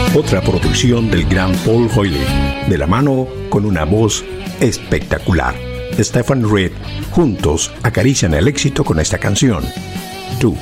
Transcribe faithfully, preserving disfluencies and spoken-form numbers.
Otra producción del gran Paul Hoyle, de la mano con una voz espectacular. Stephen Reed juntos acarician el éxito con esta canción, Tú.